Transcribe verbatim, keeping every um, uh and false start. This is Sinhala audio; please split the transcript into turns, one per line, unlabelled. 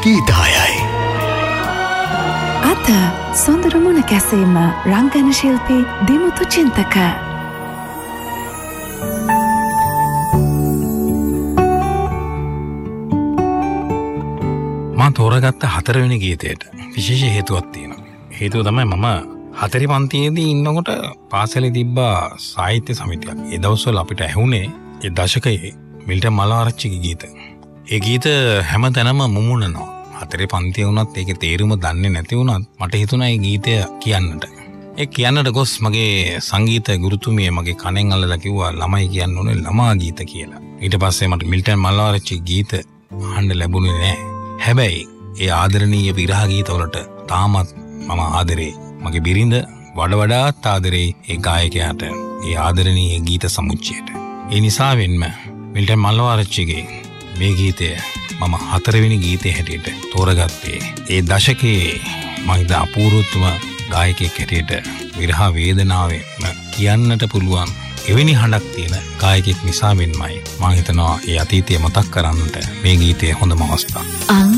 ගීතයයි.
අද සොඳුරු මුණ කැසීම රංගන ශිල්පී දිමුතු චින්තක.
මම තෝරගත්ත හතරවෙනි ගීතයට විශේෂ හේතුවක් තියෙනවා. හේතුව තමයි මම හතරි පන්තියේදී ඉන්නකොට පාසලේ තිබ්බා සාහිත්‍ය සමිතියක්. ඒ දවස්වල අපිට ඇහුනේ ඒ දශකයේ මිල්ටන් මල්ලආරච්චිගේ ගීත. ඒ ගීත හැම තැනම මුමුණනවා. හතරේ පන්තිය වුණත් ඒකේ තේරුම දන්නේ නැති වුණත් මට හිතුණා මේ ගීතය කියන්නට. ඒ කියන්නට ගොස් මගේ සංගීත ගුරුතුමිය මගේ කනෙන් අල්ලලා කිව්වා ළමයි කියන්න ඕනේ ළමා ගීත කියලා. ඊට පස්සේ මට මිල්ටන් මල්ලආරච්චි ගීත අහන්න ලැබුණේ නැහැ. හැබැයි ඒ ආදරණීය විරහ ගීත වලට තාමත් මම ආදරේ. මගේ බිරිඳ වඩ වඩාත් ආදරේ ඒ ගායකයාට, ඒ ආදරණීය ගීත සමුච්චයට. ඒ නිසාවෙන්ම මිල්ටන් මල්ලආරච්චිගේ මේ ගීතය මම හතරවෙනි ගීතය හැටියට තෝරගත්තේ. ඒ දශකයේ මම හිත අපූර්වතම ගායකයෙක් හැටියට විරහ වේදනාවෙන් කියන්නට පුළුවන් එවැනි හඬක් තියෙන ගායකයෙක් නිසා වෙන්නමයි මම හිතනවා ඒ අතීතය මතක් කරන්නට මේ ගීතය හොඳම අවස්ථාව.